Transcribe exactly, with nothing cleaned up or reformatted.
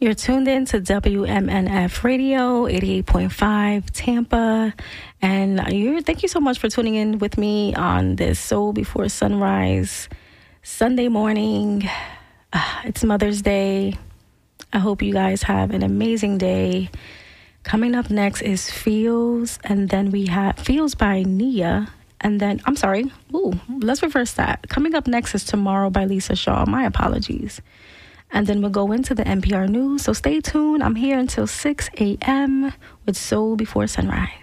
You're tuned in to W M N F Radio, eighty-eight point five Tampa. And you thank you so much for tuning in with me on this Soul Before Sunrise Sunday morning. Uh, it's Mother's Day. I hope you guys have an amazing day. Coming up next is Feels, and then we have Feels by Nia. And then, I'm sorry, ooh, let's reverse that. Coming up next is Tomorrow by Lisa Shaw. My apologies. And then we'll go into the N P R News. So stay tuned. I'm here until six a.m. with Soul Before Sunrise.